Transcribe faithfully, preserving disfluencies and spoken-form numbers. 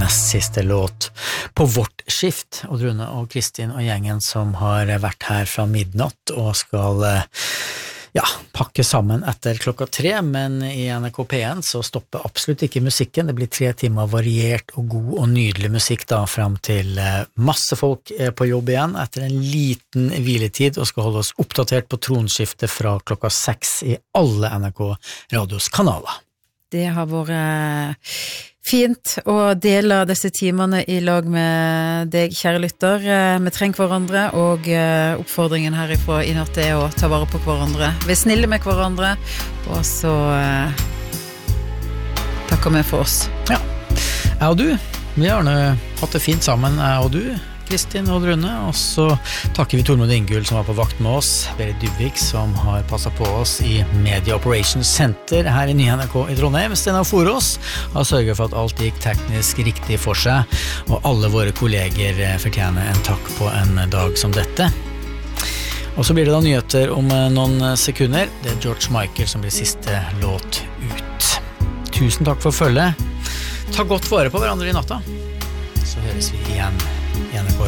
nest siste låt på vårt skift. Og Rune og Kristin og gjengen som har vært her fra midnatt og skal ja, pakke sammen etter klokka tre, men i N R K P en så stopper absolutt ikke musikken. Det blir tre timer variert og god og nydelig musikk da, frem til masse folk er på jobb igjen etter en liten hviletid og skal holde oss oppdatert på tronskiftet fra klokka seks i alle N R K Radios kanaler. Det har vært fint å dele disse timene i lag med deg, kjære lytter. Vi trenger hverandre, og oppfordringen herifra i natt er å ta vare på hverandre. Vi er snille med hverandre, og så takker vi for oss. Ja, jeg og du, vi har hatt det fint sammen, jeg og du, Kristin og Rune, og så takker vi Tormod Ingull som var på vakt med oss, Berit Dybvik som har passet på oss i Media Operations Center her i Nye N R K i Trondheim. Steinar Forås har sørget for at alt gikk teknisk riktig for seg, og alle våre kolleger fortjener en takk på en dag som dette. Og så blir det da nyheter om noen sekunder. Det er George Michael som blir siste låt ut. Tusen takk for følget. Ta godt vare på hverandre i natta. Så høres vi igjen i N R K